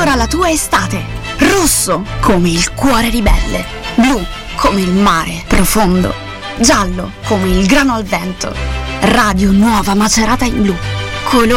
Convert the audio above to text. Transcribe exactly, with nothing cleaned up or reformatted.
colora la tua estate. Rosso come il cuore ribelle, blu come il mare profondo, giallo come il grano al vento. Radio Nuova Macerata in blu. Colori